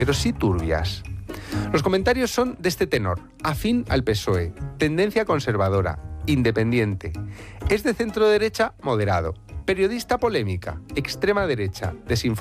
pero sí turbias. Los comentarios son de este tenor: afín al PSOE, tendencia conservadora, independiente. Es de centro derecha moderado, periodista polémica, extrema derecha, desinformación.